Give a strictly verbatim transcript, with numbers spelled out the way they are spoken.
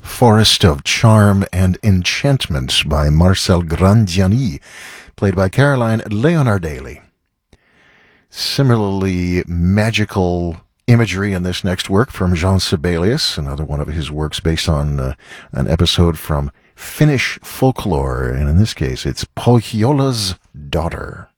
Forest of Charm and Enchantment by Marcel Grandiani, played by Caroline Leonardelli. Similarly magical imagery in this next work from Jean Sibelius, another one of his works based on uh, an episode from Finnish folklore, and in this case it's Pohjola's Daughter.